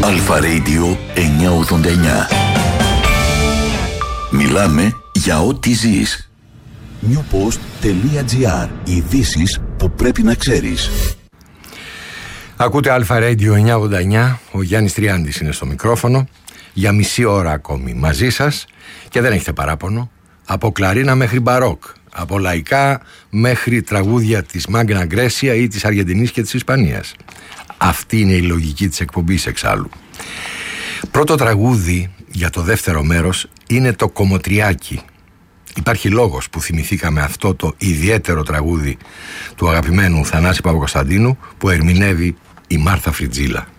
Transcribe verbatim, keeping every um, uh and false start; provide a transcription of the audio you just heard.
Αλφα Radio εννιακόσια ογδόντα εννιά. Μιλάμε για ό,τι ζεις. newpost.gr. Ειδήσεις που πρέπει να ξέρεις. Ακούτε Αλφα Radio εννιακόσια ογδόντα εννιά. Ο Γιάννης Τριάντης είναι στο μικρόφωνο. Για μισή ώρα ακόμη μαζί σας. Και δεν έχετε παράπονο. Από κλαρίνα μέχρι μπαρόκ. Από λαϊκά μέχρι τραγούδια της Μάγκνα Γκρέσια ή της Αργεντινής και της Ισπανίας. Αυτή είναι η λογική της εκπομπής εξάλλου. Πρώτο τραγούδι για το δεύτερο μέρος είναι το Κομοτριάκι. Υπάρχει λόγος που θυμηθήκαμε αυτό το ιδιαίτερο τραγούδι του αγαπημένου Θανάση Παπακοσταντίνου που ερμηνεύει η Μάρθα Φριτζίλα.